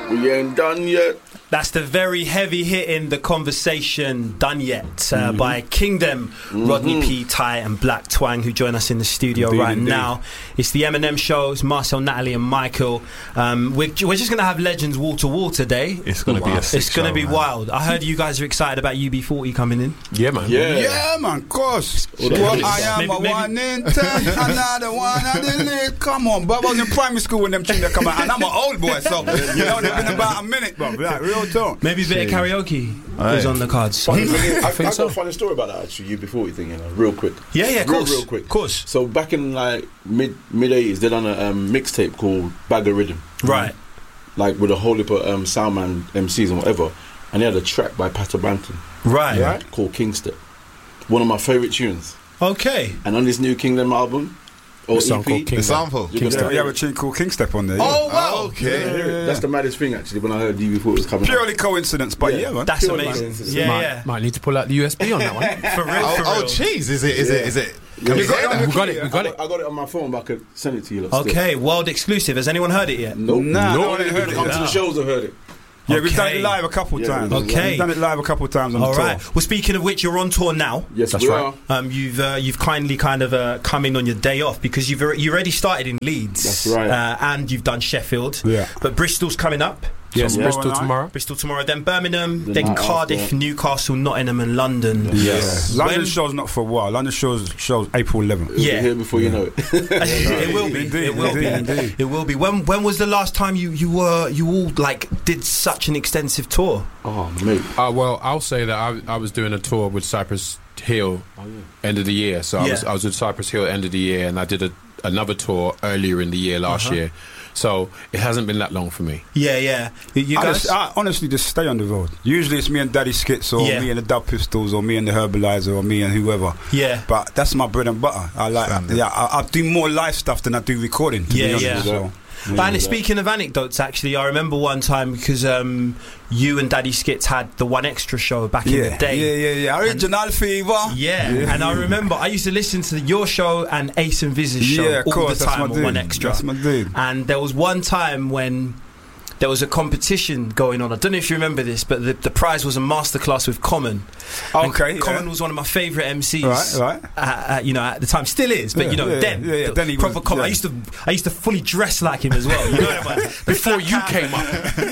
We ain't done yet. That's the very heavy hitting The Conversation Done Yet by Kingdom, Rodney P, Ty and Black Twang, who join us in the studio now. It's the M&M show. It's Marcel, Natalie and Michael. We're just going to have Legends wall to wall today. It's going to be a sick It's going to be man. wild. I heard you guys are excited about UB40 coming in. Yeah, man. Yeah, man, of course. Well, I am Maybe- 1 in 10, another one. I didn't. Come on, but I was in primary school when them children come out, and I'm an old boy, so you know they've been about a minute, bro. Like, real talk. Maybe a bit of karaoke is on the cards. Funny thing is, I think got so. a funny story about that actually. UB40 thing, you know, real quick. Yeah, of course. Real quick. Of course. So back in like mid 80s, they done a mixtape called Bag of Rhythm. Right. Like with a whole heap of soundman MCs and whatever, and they had a track by Pato Banton Right. called King Step. One of my favourite tunes. Okay. And on this new Kingdom album, or song EP, called King The sample. you're gonna We have a tune called King Step on there. Oh, wow. Okay. That's the maddest thing actually when I heard UB40 was coming out. Purely coincidence, but yeah, man. That's Pure amazing. nonsense. Yeah. Might need to pull out the USB on that one. For real. Oh, jeez. Is it? Yeah. You got it on We the got key, it. yeah? We got it. I got it on my phone, but I could send it to you. Lot still. Okay, world exclusive. Has anyone heard it yet? Nope. Nah, no no one one heard it. come to the shows have heard it. Yeah, we've done Okay. it live a couple times. Okay. We've done it live a couple times on All the tour. right. Well, speaking of which, you're on tour now. Yes, That's we right. are. You've kindly kind of come in on your day off because you already started in Leeds. That's right. And you've done Sheffield. Yeah. But Bristol's coming up. Yes, Tomorrow Bristol night. tomorrow. Bristol tomorrow, then Birmingham, The then night Cardiff, after. Newcastle, Nottingham, and London. Yes. London When- show's not for a while. London show's April 11th. It'll Yeah. be here before you know it. It will be. Indeed, It will be. indeed. It will be. When was the last time you all like did such an extensive tour? Oh, mate. Well, I'll say that I was doing a tour with Cypress Hill end of the year. So Yeah. I was with Cypress Hill end of the year, and I did another tour earlier in the year last year. So it hasn't been that long for me. Yeah. You guys. I honestly just stay on the road. Usually it's me and Daddy Skits or Yeah. me and the Dub Pistols or me and the Herbalizer or me and whoever. Yeah. But that's my bread and butter. I like. Standard. Yeah, I do more live stuff than I do recording. To Yeah, be honest. yeah. So, And speaking of anecdotes, actually, I remember one time because you and Daddy Skits had the One Extra show back in the day. Yeah. Original fever. Yeah, and I remember I used to listen to your show and Ace and Viz's show Yeah, of all course, the that's time my on One dude. Extra. That's my dude. And there was one time when there was a competition going on. I don't know if you remember this, but the prize was a masterclass with Common. And Okay, yeah. Common was one of my favourite MCs. Right. At the time, still is. But then Then he proper was, Common. yeah. I used to fully dress like him as well. You know what I mean? Before you came up,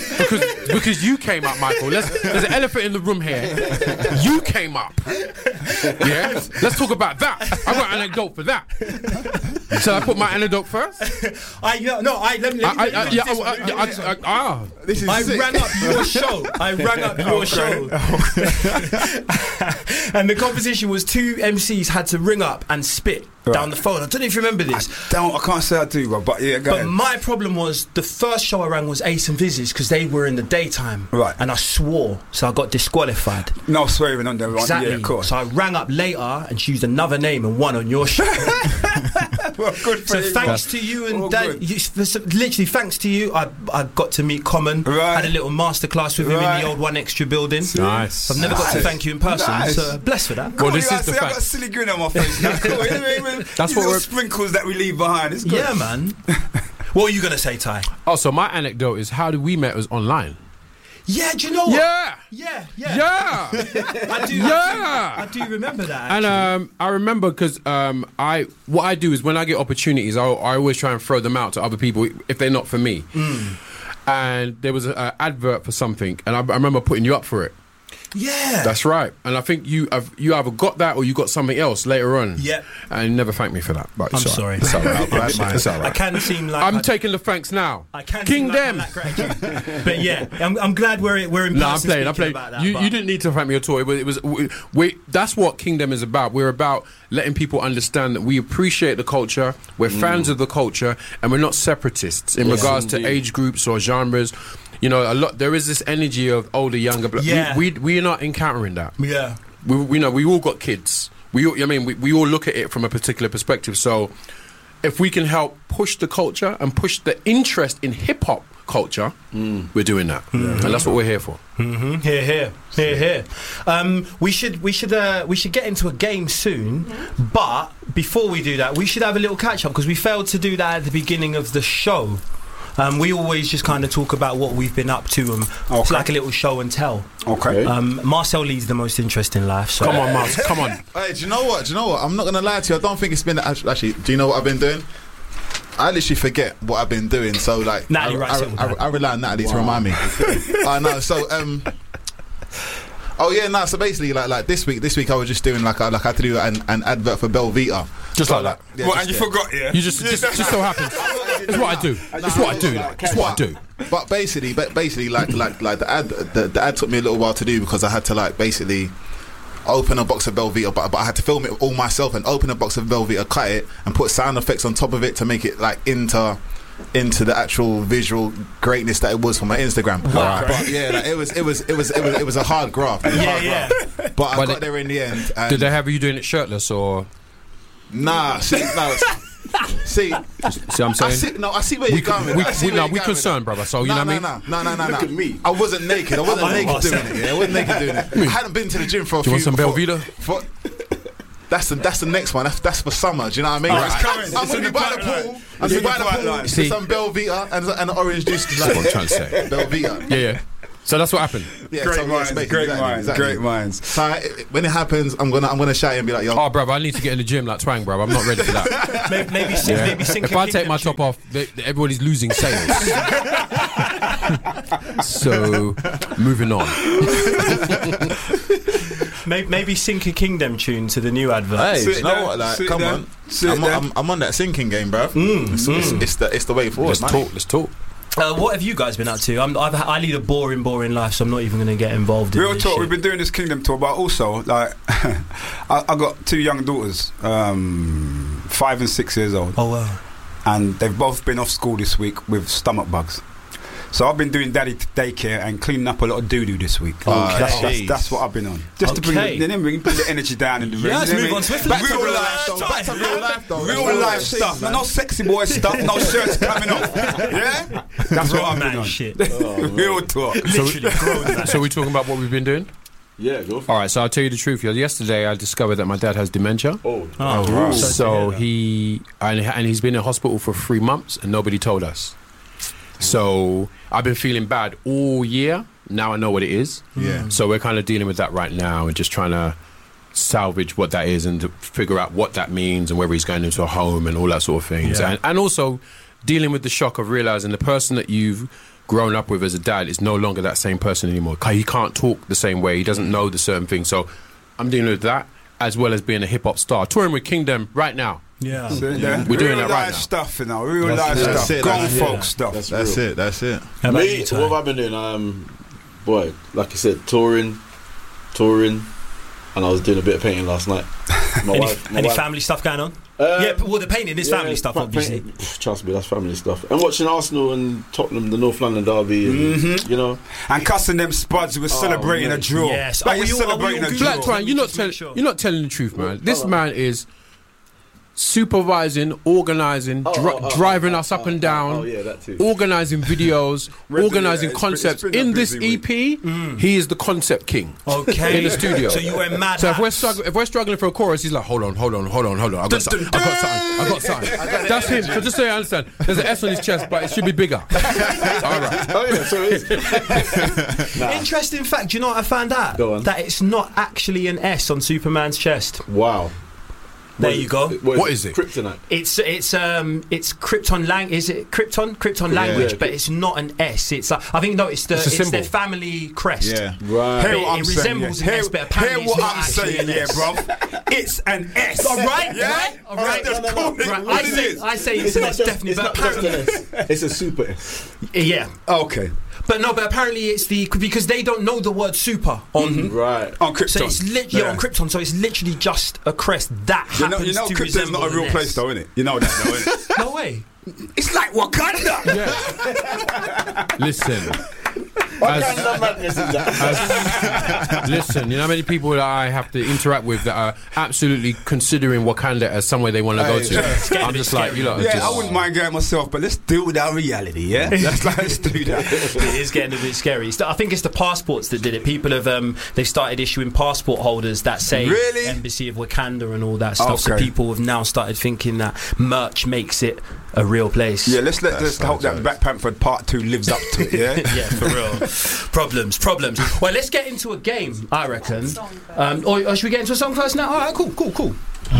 because you came up, Michael. There's an elephant in the room here. You came up. Yeah, let's talk about that. I got an anecdote for that. Shall I put my anecdote first? Let me This is I sick. rang up your show. And the competition was two MCs had to ring up and spit down the phone. I don't know if you remember this. I can't say I do, but yeah, go But ahead. my problem was the first show I rang was Ace and Viz's because they were in the daytime. Right. And I swore, so I got disqualified. No swearing on there, right? Exactly. Yeah, of course. So I rang up later and she used another name and won on your show. Well, good for So you, thanks man. to you and All Dad, good. literally thanks to you, I got to meet Common. Right. Had a little masterclass with him in Right. the old One Extra building. Nice. I've never got to Nice. thank you in person, Nice. so blessed for that. Well, Cool, this you is the see, I've got a fact. silly grin on my face. That's cool. That's These what little we're. sprinkles that we leave behind. It's good. Yeah, man. What are you gonna say, Ty? Oh, so my anecdote is how did we met was online. Yeah, do you know what? Yeah. Yeah. I do. Yeah. I do remember that. And Actually. I remember because what I do is when I get opportunities, I always try and throw them out to other people if they're not for me. And there was an advert for something, and I remember putting you up for it. Yeah. That's right. And I think you either got that or you got something else later on. Yep. And you never thanked me for that. But I'm it's all sorry. right. It's all right. It's all right. I can seem like I'm taking the thanks now. I can King seem like them. I'm that gratitude. But yeah, I'm glad we're in person. No, I'm playing. speaking about that, You but- didn't need to thank me at all. It was that's what Kingdom is about. We're about letting people understand that we appreciate the culture, we're fans of the culture, and we're not separatists in regards to age groups or genres. You know, there is this energy of older, younger. Yeah. We are not encountering that. Yeah. We know we all got kids. We all look at it from a particular perspective. So if we can help push the culture and push the interest in hip hop culture, we're doing that, and that's what we're here for. Here. We should get into a game soon, but before we do that, we should have a little catch up because we failed to do that at the beginning of the show. We always just kind of talk about what we've been up to, and it's like a little show and tell. Okay. Marcel leads the most interesting life. So. Come on, Mars, come on. Hey, do you know what? I'm not gonna lie to you. I don't think it's been actually. Do you know what I've been doing? I literally forget what I've been doing. So like, Natalie writes it all down. I rely on Natalie to remind me. I know. So oh yeah, no. So basically, like this week I was just doing like I had to do an advert for Belvita. Just like that. Yeah, What, and you forgot, yeah? You just so happens. It's what I do. It's what I do. It's what I do. But basically, like the ad took me a little while to do because I had to like basically open a box of Belvita, but I had to film it all myself and open a box of Belvita, cut it, and put sound effects on top of it to make it like into the actual visual greatness that it was for my Instagram. But yeah, like, it was a hard graft. But I got there in the end. And did they have you doing it shirtless or? Nah, see, see what I'm saying? I see where you're going. We concerned, brother. So you know what I mean? No. Look at me. I wasn't naked. I wasn't naked doing it. Yeah, I wasn't naked doing it. I hadn't been to the gym for a few. Do you want some Belvita? That's the next one. That's for summer. Do you know what I mean? Oh, it's coming. I'm gonna be by the pool. I'm gonna be by the pool. See, some Belvita and an orange juice. That's what I'm trying to say. Belvita. Yeah. So that's what happened. Yeah, Great minds. So when it happens, I'm gonna shout and be like, yo. Oh, brother, I need to get in the gym like Twang, bro. I'm not ready for that. maybe sink If I take my top off, everybody's losing sales. So, moving on. Maybe sink a Kingdom tune to the new advert. Hey, you know what? Like, come on. I'm on that sinking game, bro. It's the way forward. Let's talk. What have you guys been up to? I lead a boring life, so I'm not even going to get involved in Real this talk, shit. we've been doing this Kingdom tour, but also, like, I got 2 young daughters, 5 and 6 years old. Oh, wow. And they've both been off school this week with stomach bugs. So I've been doing daddy daycare and cleaning up a lot of doo-doo this week. That's what I've been on. Just to bring the energy down in the room. Yeah, let's move on swiftly. Back to real life, though. Real life stuff. No sexy boy stuff. No shirts coming off. Yeah? That's what I've been on. Shit. Real talk. Literally grown. So we're talking about what we've been doing? Yeah, go for it. All right, so I'll tell you the truth. Yesterday I discovered that my dad has dementia. Oh. So he's been in hospital for 3 months and nobody told us. So I've been feeling bad all year. Now I know what it is. Yeah. So we're kind of dealing with that right now and just trying to salvage what that is and to figure out what that means and whether he's going into a home and all that sort of things. Yeah. And also dealing with the shock of realising the person that you've grown up with as a dad is no longer that same person anymore. He can't talk the same way. He doesn't know the certain things. So I'm dealing with that as well as being a hip-hop star. Touring with Kingdom right now. Yeah. We're doing that right now. Stuff, you know, real life stuff, grown folk stuff. That's it. How about Me, you, what Ty? have I been doing? Boy, like I said, touring, and I was doing a bit of painting last night. Any family stuff going on? Well, the painting is family stuff, obviously. Trust me, that's family stuff. And watching Arsenal and Tottenham, the North London derby, and, you know, and cussing them spuds who were celebrating a draw. Yes. Like you're celebrating a draw. Black Twine, you're not telling the truth, man. This man is supervising, organising, driving us up and down, that too. organising videos, organising it's concepts. been a In this busy EP, he is the concept king. Okay. In the studio. So you wear mad So hats. if we're struggling for a chorus, he's like, hold on. I got something. That's him. So just so you understand, there's an S on his chest, but it should be bigger. All right. Oh yeah, so it is. Interesting fact, do you know what I found out? Go on. That it's not actually an S on Superman's chest. Wow. There you go. What is it? Kryptonite. It's Krypton Is it Krypton language? Yeah. But it's not an S. It's like, I think it's their symbol. family crest. Yeah. Right. But Hear what I'm it saying, resembles yeah. an S, but apparently Hear what it's not I'm actually saying, an yeah, S. bruv. It's an S. All right, Yeah? all right. Just call it Right, what it is. I say it's an S, definitely. It's But not just apparently, an S. It's a super S. yeah. Okay. But apparently it's because they don't know the word super on. Right. On Krypton. So it's on Krypton. So it's literally just a crest that happens You know to Krypton's resemble not a real an place S. though, innit? You know that though, innit? No way. It's like Wakanda. Listen. What kind of madness is that? Listen, you know how many people that I have to interact with that are absolutely considering Wakanda as somewhere they want to go to. I'm just like, you know, Yeah, I wouldn't mind going myself, but let's deal with our reality, yeah? Let's do that. It is getting a bit scary. I think it's the passports that did it. People have they've started issuing passport holders that say Really? Embassy of Wakanda and all that stuff. So Okay. people have now started thinking that merch makes it a real place. Yeah, let's hope that Black Panther Part 2 lives up to it. Yeah, yeah, for real. Problems. Well, let's get into a game, I reckon. Or should we get into a song first now? All right, cool.